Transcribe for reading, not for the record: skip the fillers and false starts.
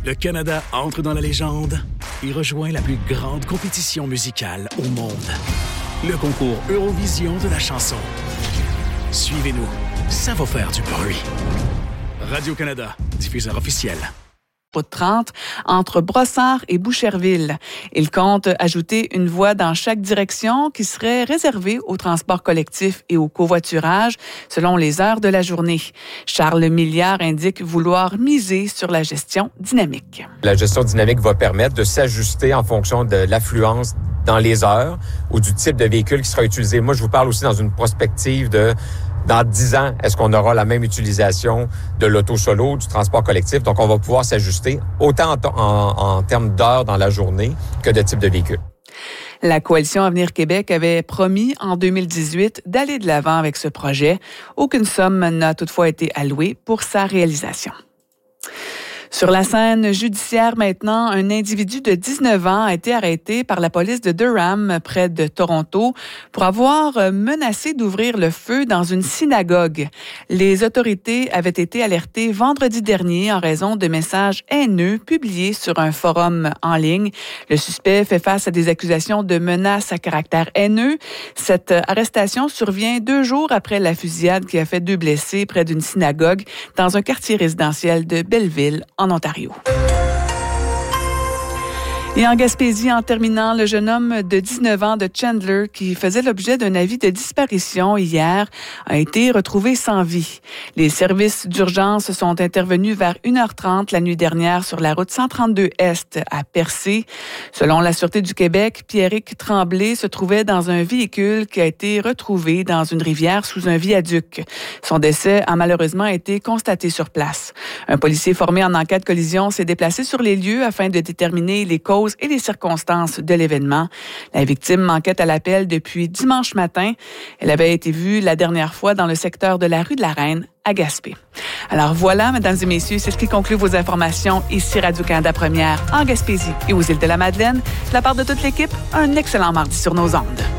Le Canada entre dans la légende et rejoint la plus grande compétition musicale au monde. Le concours Eurovision de la chanson. Suivez-nous, ça va faire du bruit. Radio-Canada, diffuseur officiel. Route 30 entre Brossard et Boucherville. Il compte ajouter une voie dans chaque direction qui serait réservée au transport collectif et au covoiturage selon les heures de la journée. Charles Milliard indique vouloir miser sur la gestion dynamique. La gestion dynamique va permettre de s'ajuster en fonction de l'affluence dans les heures ou du type de véhicule qui sera utilisé. Moi, je vous parle aussi dans une prospective de dans 10 ans, est-ce qu'on aura la même utilisation de l'auto solo, du transport collectif? Donc, on va pouvoir s'ajuster autant en termes d'heures dans la journée que de type de véhicule. La Coalition Avenir Québec avait promis en 2018 d'aller de l'avant avec ce projet. Aucune somme n'a toutefois été allouée pour sa réalisation. Sur la scène judiciaire maintenant, un individu de 19 ans a été arrêté par la police de Durham, près de Toronto, pour avoir menacé d'ouvrir le feu dans une synagogue. Les autorités avaient été alertées vendredi dernier en raison de messages haineux publiés sur un forum en ligne. Le suspect fait face à des accusations de menaces à caractère haineux. Cette arrestation survient 2 jours après la fusillade qui a fait 2 blessés près d'une synagogue dans un quartier résidentiel de Belleville, en Ontario. Et en Gaspésie, en terminant, le jeune homme de 19 ans de Chandler, qui faisait l'objet d'un avis de disparition hier, a été retrouvé sans vie. Les services d'urgence sont intervenus vers 1h30 la nuit dernière sur la route 132 Est à Percé. Selon la Sûreté du Québec, Pierrick Tremblay se trouvait dans un véhicule qui a été retrouvé dans une rivière sous un viaduc. Son décès a malheureusement été constaté sur place. Un policier formé en enquête collision s'est déplacé sur les lieux afin de déterminer les causes et les circonstances de l'événement. La victime manquait à l'appel depuis dimanche matin. Elle avait été vue la dernière fois dans le secteur de la rue de la Reine à Gaspé. Alors voilà, mesdames et messieurs, c'est ce qui conclut vos informations ici Radio-Canada Première en Gaspésie et aux îles de la Madeleine. De la part de toute l'équipe, un excellent mardi sur nos ondes.